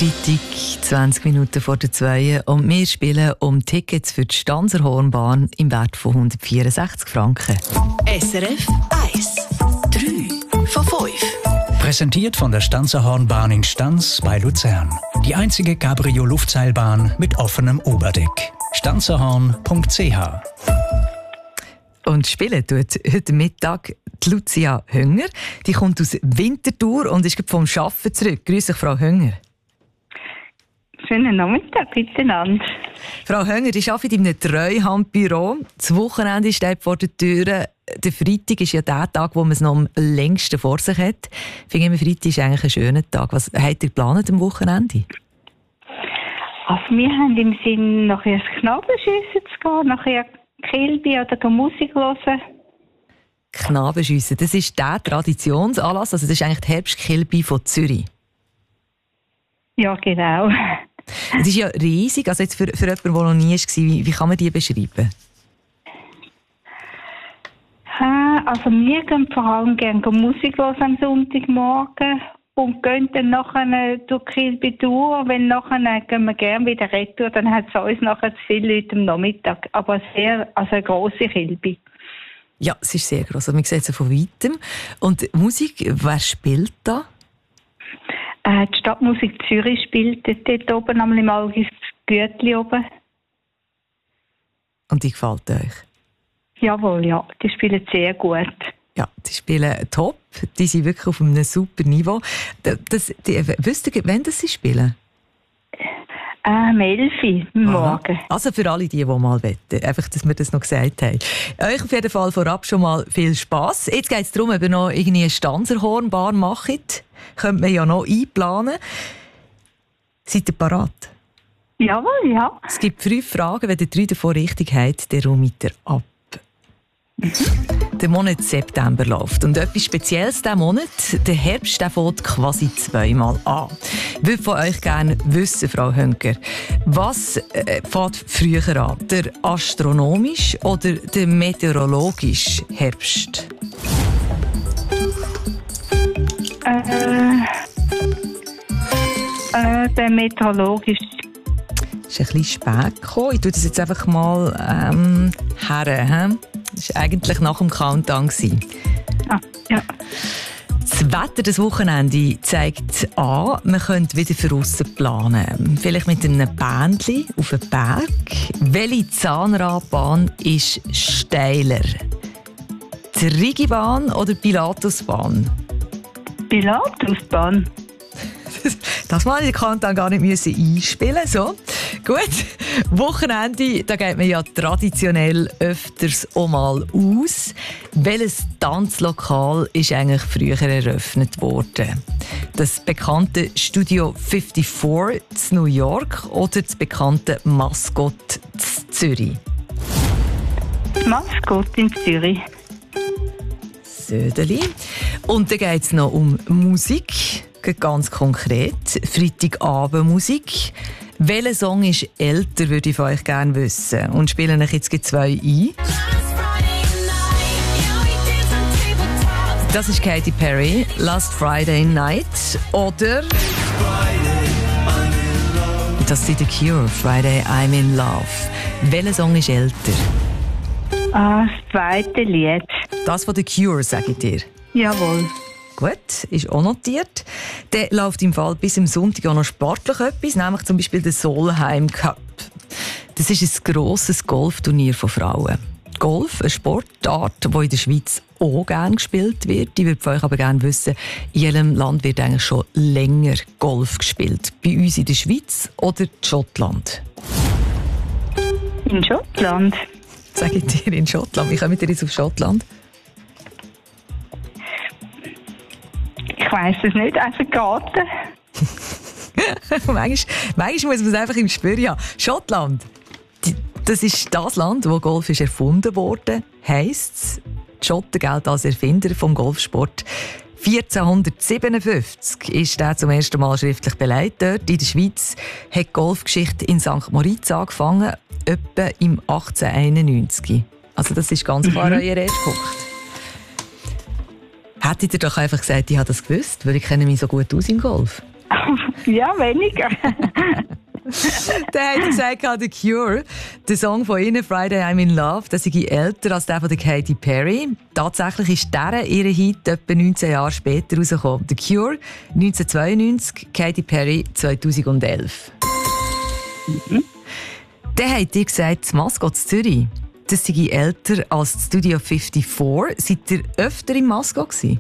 Freitag, 20 Minuten vor der 2 und wir spielen um Tickets für die Stanserhornbahn im Wert von 164 Franken. SRF 1. 3 von 5. Präsentiert von der Stanserhornbahn in Stans bei Luzern. Die einzige Cabrio-Luftseilbahn mit offenem Oberdeck. stanserhorn.ch. Und spielen tut heute Mittag die Lucia Hönger. Die kommt aus Winterthur und ist vom Arbeiten zurück. Grüß dich, Frau Hönger. Schönen Nachmittag miteinander. Frau Hönger, ich arbeite in einem Treuhandbüro. Das Wochenende steht vor der Tür. Der Freitag ist ja der Tag, wo man es noch am längsten vor sich hat. Ich finde, Freitag ist eigentlich ein schöner Tag. Was habt ihr geplant am Wochenende? Also wir haben im Sinn, nachher ins Knabenschiessen zu gehen, nachher Kilby oder Musik hören. Knabenschiessen, das ist der Traditionsanlass. Also das ist eigentlich die Herbstkilby von Zürich. Ja, genau. Es ist ja riesig. Also jetzt für jemanden, der noch nie war, wie kann man die beschreiben? Also wir gehen vor allem gerne Musik hören am Sonntagmorgen und gehen dann nachher durch Kilby durch. Wenn nachher gehen wir gerne wieder retour, dann hat es uns nachher zu viele Leute am Nachmittag. Aber eine grosse Kilby. Ja, es ist sehr gross. Man sieht es von weitem. Und Musik, wer spielt da? Die Stadtmusik Zürich spielt dort oben am Malgis Gütli oben. Und die gefällt euch? Jawohl, ja. Die spielen sehr gut. Ja, die spielen top. Die sind wirklich auf einem super Niveau. Wisst ihr, wann sie spielen? Am 11 Uhr morgen. Also für alle, die mal wetten. Einfach, dass wir das noch gesagt haben. Euch auf jeden Fall vorab schon mal viel Spass. Jetzt geht es darum, ob ihr noch irgendwie eine Stanserhornbahn macht. Könnt man ja noch einplanen. Seid ihr parat? Jawohl, ja. Es gibt 5 Fragen. Wenn ihr 3 davon richtig habt, dann räumt ihr ab. Der Monat September läuft. Und etwas Spezielles diesen Monat, der Herbst, der fängt quasi 2-mal an. Ich würde von euch gerne wissen, Frau Hönger, was fängt früher an? Der astronomische oder der meteorologische Herbst? Der meteorologische. Das ist ein bisschen spät gekommen. Ich tue das jetzt einfach mal her. Das war eigentlich nach dem Countdown. Ja. Das Wetter des Wochenende zeigt an, man könnte wieder für aussen planen. Vielleicht mit einem Bändchen auf einen Berg. Welche Zahnradbahn ist steiler? Die Rigibahn oder die Pilatusbahn? Pilatusbahn. Das mal ich kann dann gar nicht einspielen. So. Gut. Wochenende, da geht man ja traditionell öfters auch mal aus. Welches Tanzlokal ist eigentlich früher eröffnet worden? Das bekannte Studio 54 in New York oder das bekannte Mascot in Zürich? Mascot in Zürich. Södeli. Und dann geht es noch um Musik. Ganz konkret. Freitagabendmusik. Welcher Song ist älter, würde ich von euch gerne wissen. Und spielen euch jetzt 2 ein. Das ist Katy Perry, Last Friday Night. Oder das ist The Cure, Friday I'm in Love. Welcher Song ist älter? Das zweite Lied. Das von The Cure, sage ich dir. Jawohl. Gut, ist auch notiert. Der läuft im Fall bis am Sonntag auch noch sportlich etwas, nämlich zum Beispiel der Solheim Cup. Das ist ein grosses Golfturnier von Frauen. Golf, eine Sportart, die in der Schweiz auch gerne gespielt wird. Ich würde von euch aber gerne wissen, in jedem Land wird eigentlich schon länger Golf gespielt. Bei uns in der Schweiz oder in Schottland? In Schottland. Sag ich dir, in Schottland. Wie kommt ihr jetzt auf Schottland? Ich weiss es nicht, einfach geraten. manchmal muss man es einfach im Spüren haben. Schottland, das ist das Land, wo Golf ist erfunden wurde. Heisst, die Schotten gelten als Erfinder vom Golfsport. 1457 ist der zum ersten Mal schriftlich belegt. Dort in der Schweiz hat die Golfgeschichte in St. Moritz angefangen, etwa im 1891. Also das ist ganz klar euer erster Punkt. Hättet ihr doch einfach gesagt, ich habe das gewusst, weil ich kenne mich so gut aus im Golf. Ja, weniger. Der hat gesagt, The Cure, der Song von ihnen, Friday I'm in Love, das sei älter als der von Katy Perry. Tatsächlich ist der ihre Hit etwa 19 Jahre später rausgekommen. The Cure 1992, Katy Perry 2011. Der hat dir gesagt, das Maskott Zürich, das sei älter als das Studio 54. Seid ihr öfter im Maskott gewesen?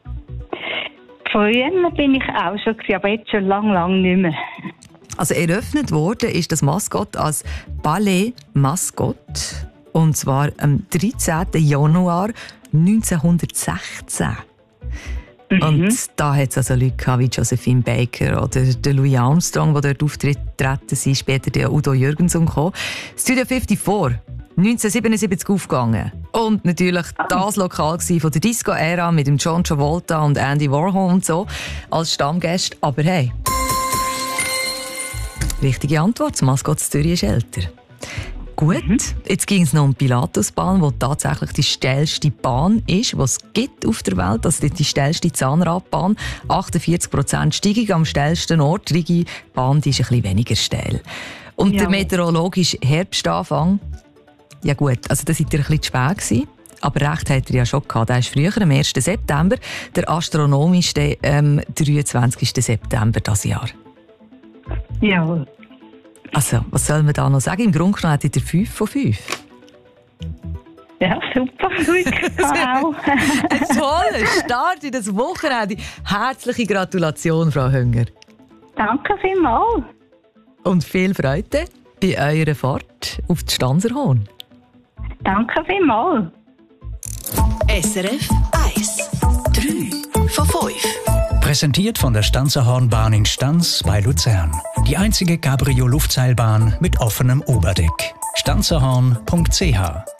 Früher bin ich auch schon, aber jetzt schon lang nicht mehr. Also eröffnet wurde ist das Maskott als Ballet Maskott, und zwar am 13. Januar 1916. Und da hat es also Leute gehabt wie Josephine Baker oder der Louis Armstrong, die dort auftreten sind, später der Udo Jürgensen gekommen. Studio 54, 1977 aufgegangen. Und natürlich das Lokal von der Disco-Ära mit dem John Travolta und Andy Warhol und so als Stammgäste. Aber hey, richtige Antwort, das Maskott Zürich ist älter. Gut, jetzt ging es noch um die Pilatusbahn, die tatsächlich die steilste Bahn ist, die es gibt auf der Welt. Also die steilste Zahnradbahn. 48% Steigung am steilsten Ort. Die Rigi-Bahn die ist ein bisschen weniger steil. Und der meteorologische Herbstanfang, ja gut, also da seid ihr ein bisschen zu spät gewesen. Aber recht hat er ja schon gehabt. Der ist früher, am 1. September, der astronomische 23. September dieses Jahr. Ja. Also, was soll man da noch sagen? Im Grunde genommen hat er 5 von 5. Ja, super. Glück auch. Ein toller Start in das Wochenende. Herzliche Gratulation, Frau Hünger. Danke vielmals. Und viel Freude bei eurer Fahrt auf die Stanserhorn. Danke vielmals. SRF 1. 3 von 5. Präsentiert von der Stanserhornbahn in Stans bei Luzern. Die einzige Cabrio-Luftseilbahn mit offenem Oberdeck. stanserhorn.ch